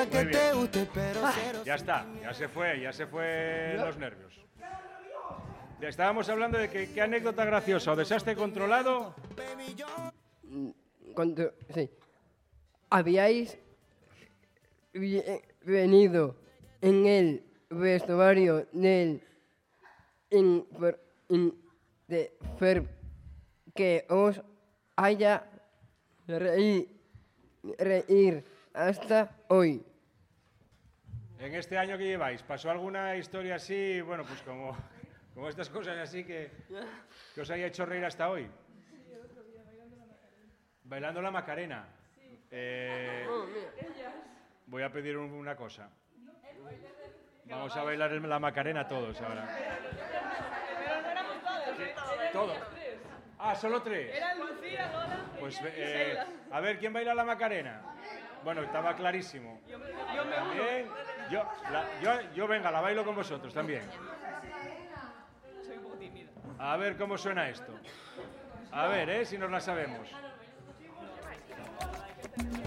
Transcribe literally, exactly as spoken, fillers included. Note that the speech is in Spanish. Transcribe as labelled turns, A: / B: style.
A: importa que te guste, pero cero.
B: Ya está, ya se fue, ya se fue los nervios. Ya estábamos hablando de que, qué anécdota graciosa o desastre controlado.
C: Cuando, sí. Habíais vi- venido en el vestuario del infer- in- de Ferb que os haya reír, reír hasta hoy.
B: En este año que lleváis, ¿pasó alguna historia así, bueno, pues como, como estas cosas así que, que os haya hecho reír hasta hoy? Bailando la Macarena. Eh, voy a pedir un- una cosa. Vamos a bailar el- la Macarena todos ahora.
D: Pero no éramos todos, ¿eh?
B: Todos. Ah, solo tres.
D: Eran Lucía, Lola
B: Pues
D: y
B: eh,
D: Sheila.
B: a ver, ¿quién baila la Macarena? Bueno, estaba clarísimo.
D: Yo me uno.
B: También. Yo, la- yo, yo, venga, la bailo con vosotros también.
D: Soy un poco tímida.
B: A ver cómo suena esto. A ver, ¿eh? Si nos la sabemos.